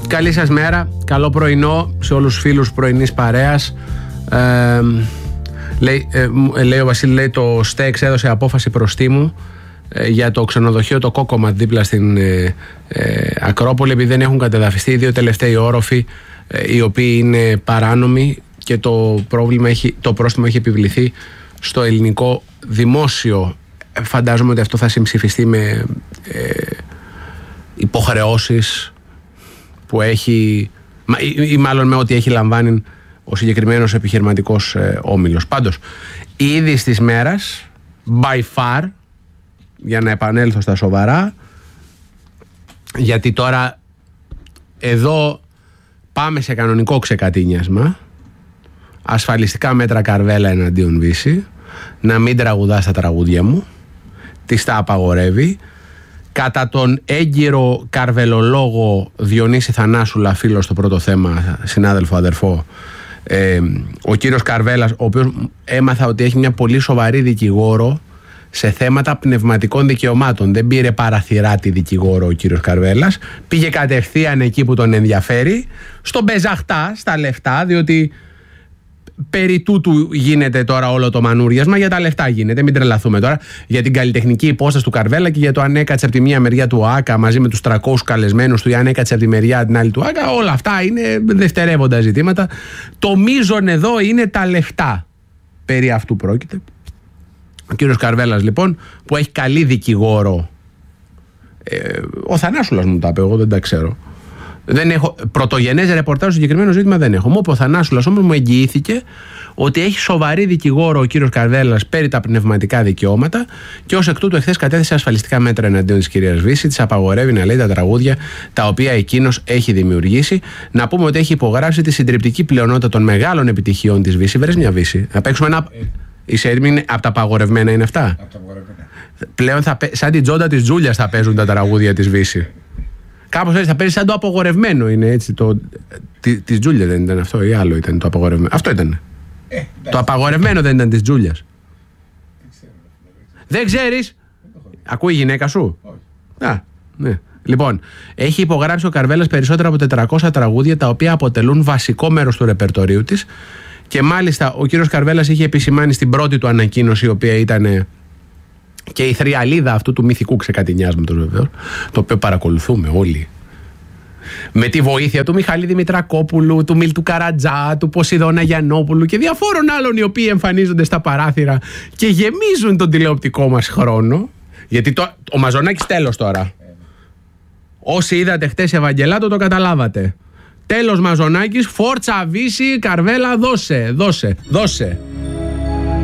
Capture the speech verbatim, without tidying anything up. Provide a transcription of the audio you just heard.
Καλή σας μέρα, καλό πρωινό σε όλους τους φίλους πρωινής παρέας. ε, λέει, ε, λέει ο Βασίλη, λέει, το ΣΤΕΚΣ έδωσε απόφαση προστίμου ε, για το ξενοδοχείο το Κόκομα δίπλα στην ε, ε, Ακρόπολη, επειδή δεν έχουν κατεδαφιστεί οι δύο τελευταίοι όροφοι ε, οι οποίοι είναι παράνομοι, και το, πρόβλημα έχει, το πρόστιμο έχει επιβληθεί στο ελληνικό δημόσιο. Φαντάζομαι ότι αυτό θα συμψηφιστεί με ε, υποχρεώσεις που έχει, ή, ή μάλλον με ό,τι έχει λαμβάνει ο συγκεκριμένος επιχειρηματικός ε, όμιλος. Πάντως, η είδηση της μέρας, by far, για να επανέλθω στα σοβαρά, γιατί τώρα εδώ πάμε σε κανονικό ξεκατίνιασμα, ασφαλιστικά μέτρα Καρβέλα εναντίον Βύση, να μην τραγουδά στα τραγούδια μου, της τα απαγορεύει. Κατά τον έγκυρο καρβελολόγο Διονύση Θανάσουλα, φίλο στο πρώτο θέμα, συνάδελφο, αδερφό, ε, ο κύριος Καρβέλας, ο οποίος έμαθα ότι έχει μια πολύ σοβαρή δικηγόρο σε θέματα πνευματικών δικαιωμάτων. Δεν πήρε παραθυράτη δικηγόρο ο κύριος Καρβέλας, πήγε κατευθείαν εκεί που τον ενδιαφέρει, στον μπεζαχτά, στα λεφτά, διότι περί τούτου γίνεται τώρα όλο το μανούριασμα, για τα λεφτά γίνεται, μην τρελαθούμε τώρα, για την καλλιτεχνική υπόσταση του Καρβέλα και για το αν έκατσε από τη μία μεριά του ΟΑΚΑ μαζί με τους τριακόσιους καλεσμένους του, ή αν έκατσε από τη μεριά την άλλη του ΟΑΚΑ. Όλα αυτά είναι δευτερεύοντα ζητήματα. Το μείζον εδώ είναι τα λεφτά. Περί αυτού πρόκειται. Ο κύριος Καρβέλας, λοιπόν, που έχει καλή δικηγόρο, ε, ο Θανάσουλας μου τα είπε, εγώ δεν τα ξέρω. Δεν έχω πρωτογενές ρεπορτάζ στο συγκεκριμένο ζήτημα, δεν έχω. Μου είπε ο Θανάσουλας όμως, μου εγγυήθηκε ότι έχει σοβαρή δικηγόρο ο κύριος Καρβέλας περί τα πνευματικά δικαιώματα, και ως εκ τούτου εχθές κατέθεσε ασφαλιστικά μέτρα εναντίον της κυρίας Βύση. Της απαγορεύει να λέει τα τραγούδια τα οποία εκείνος έχει δημιουργήσει. Να πούμε ότι έχει υπογράψει τη συντριπτική πλειονότητα των μεγάλων επιτυχιών της Βύση. Βρες μια Βύση. Να παίξουμε ένα. Ε. Είσαι έτοιμη, από τα απαγορευμένα είναι αυτά. Από τα απαγορευμένα. Πλέον θα, σαν την τζόντα της Τζούλιας θα παίζουν τα τραγούδια της Βύση. Κάπως έτσι θα παίζει σαν το απογορευμένο, είναι έτσι. Το, τη, της Τζούλια δεν ήταν αυτό, ή άλλο ήταν το απαγορευμένο. Αυτό ήταν. Ε, το απαγορευμένο δεν ήταν της Τζούλιας. Δεν ξέρεις. Ακούει η γυναίκα σου. Όχι. Α, ναι. Λοιπόν, έχει υπογράψει ο Καρβέλας περισσότερα από τετρακόσια τραγούδια, τα οποία αποτελούν βασικό μέρος του ρεπερτορίου της. Και μάλιστα ο κύριος Καρβέλας είχε επισημάνει στην πρώτη του ανακοίνωση, η οποία ήταν και η θριαλίδα αυτού του μυθικού ξεκατηνιάσματος, βεβαίως, το οποίο παρακολουθούμε όλοι, με τη βοήθεια του Μιχάλη Δημητρακόπουλου, του Μίλτου Καρατζά, του Ποσειδώνα Γιαννόπουλου και διαφόρων άλλων, οι οποίοι εμφανίζονται στα παράθυρα και γεμίζουν τον τηλεοπτικό μας χρόνο. Γιατί το, ο Μαζονάκης τέλος τώρα. Όσοι είδατε χτες Ευαγγελάτο το καταλάβατε. Τέλος Μαζονάκης, φόρτσα Βύση, Καρβέλα, δώσε, δώσε, δώσε.